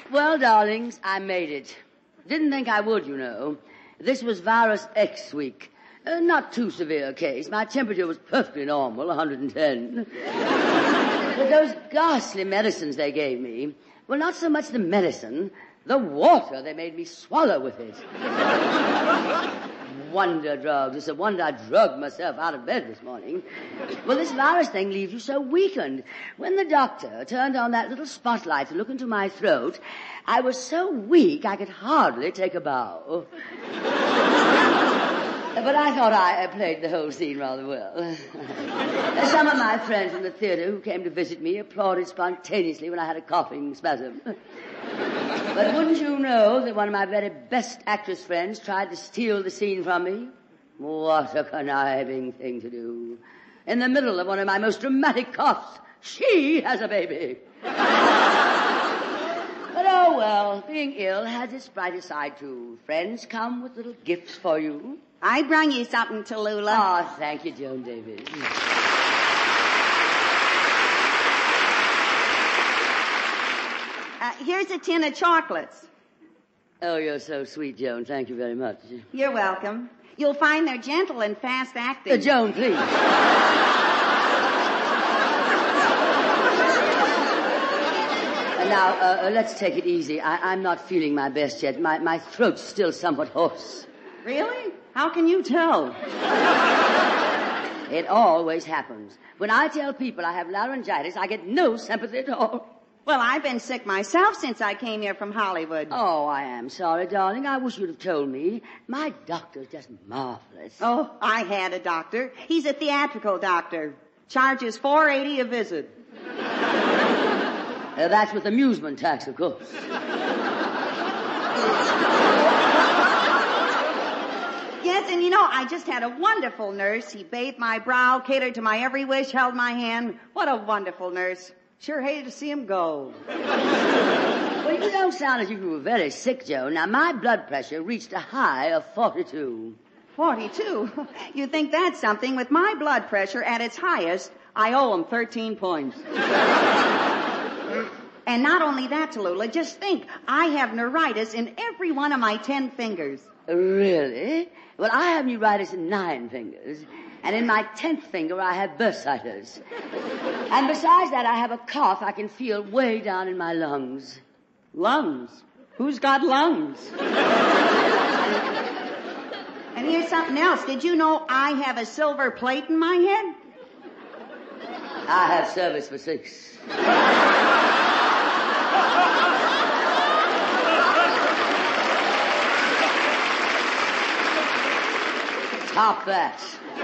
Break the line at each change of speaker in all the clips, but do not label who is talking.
Well, darlings, I made it. Didn't think I would, you know. This was virus X week. Not too severe a case. My temperature was perfectly normal, 110. But those ghastly medicines they gave me, well, not so much the medicine, the water they made me swallow with it. Wonder drugs. It's a wonder I drugged myself out of bed this morning. Well, this virus thing leaves you so weakened. When the doctor turned on that little spotlight to look into my throat, I was so weak I could hardly take a bow. But I thought I played the whole scene rather well. Some of my friends in the theater who came to visit me applauded spontaneously when I had a coughing spasm. But wouldn't you know that one of my very best actress friends tried to steal the scene from me? What a conniving thing to do. In the middle of one of my most dramatic coughs, she has a baby. But oh well, being ill has its brighter side too. Friends come with little gifts for you.
I brung you something, Tallulah.
Oh, thank you, Joan Davis.
Here's a tin of chocolates.
Oh, you're so sweet, Joan. Thank you very much.
You're welcome. You'll find they're gentle and fast-acting.
Joan, please. Now, let's take it easy. I'm not feeling my best yet. My throat's still somewhat hoarse.
Really? How can you tell?
It always happens. When I tell people I have laryngitis, I get no sympathy at all.
Well, I've been sick myself since I came here from Hollywood.
Oh, I am sorry, darling. I wish you'd have told me. My doctor's just marvelous.
Oh, I had a doctor. He's a theatrical doctor. Charges $4.80 a visit.
That's with amusement tax, of course.
Yes, and you know, I just had a wonderful nurse. He bathed my brow, catered to my every wish, held my hand. What a wonderful nurse. Sure hated to see him go.
Well, you don't sound as if you were very sick, Joan. Now, my blood pressure reached a high of 42.
42? You think that's something? With my blood pressure at its highest, I owe him 13 points. And not only that, Tallulah, just think, I have neuritis in every one of my 10 fingers.
Really? Well, I have neuritis in 9 fingers. And in my 10th finger, I have bursitis. And besides that, I have a cough I can feel way down in my lungs.
Lungs? Who's got lungs? And here's something else. Did you know I have a silver plate in my head?
I have service for 6. Top that.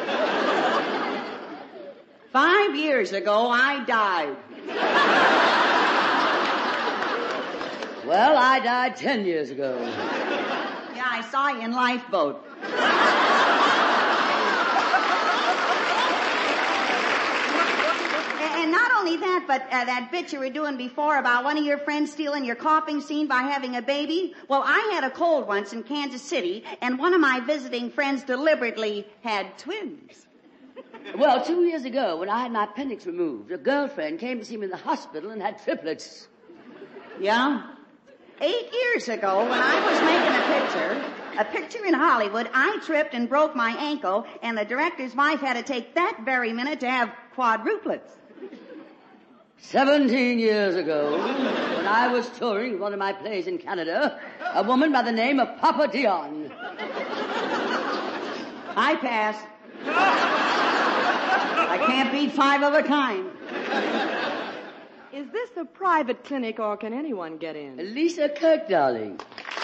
5 years ago, I died.
Well, I died 10 years ago.
Yeah, I saw you in Lifeboat. And not only that, but that bit you were doing before about one of your friends stealing your coughing scene by having a baby. Well, I had a cold once in Kansas City, and one of my visiting friends deliberately had twins.
Well, 2 years ago, when I had my appendix removed, a girlfriend came to see me in the hospital and had triplets.
Yeah? 8 years ago, when I was making a picture in Hollywood, I tripped and broke my ankle, and the director's wife had to take that very minute to have quadruplets.
17 years ago, when I was touring one of my plays in Canada, a woman by the name of Papa Dion.
I pass. I can't beat 5 of a kind.
Is this a private clinic or can anyone get in?
Lisa Kirk, darling.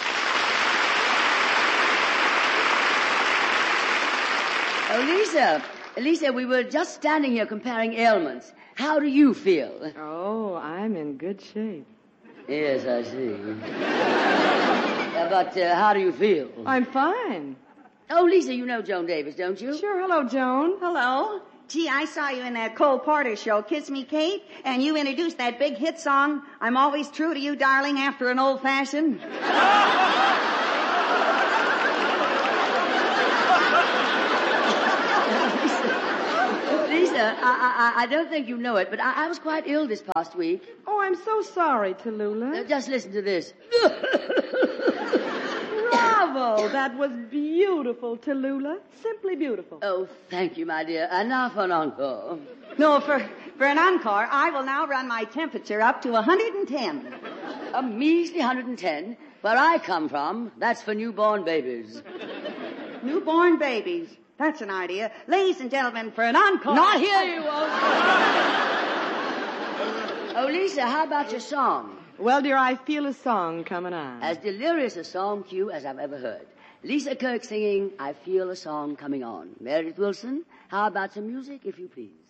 Oh, Lisa, we were just standing here comparing ailments. How do you feel?
Oh, I'm in good shape.
Yes, I see. But how do you feel?
I'm fine.
Oh, Lisa, you know Joan Davis, don't you?
Sure. Hello, Joan.
Hello. Gee, I saw you in that Cole Porter show, Kiss Me, Kate, and you introduced that big hit song, I'm Always True to You, Darling, after an old-fashioned.
Lisa, I don't think you know it, but I was quite ill this past week.
Oh, I'm so sorry, Tallulah.
Just listen to this.
Bravo! That was beautiful, Tallulah. Simply beautiful.
Oh, thank you, my dear. And now for an encore.
No, for an encore, I will now run my temperature up to 110.
A measly 110. Where I come from, that's for newborn babies.
Newborn babies. That's an idea. Ladies and gentlemen, for an encore.
Not here, you won't. Oh, Lisa, how about your song?
Well, dear, I feel a song coming on.
As delirious a song cue as I've ever heard. Lisa Kirk singing, I Feel a Song Coming On. Meredith Wilson, how about some music, if you please?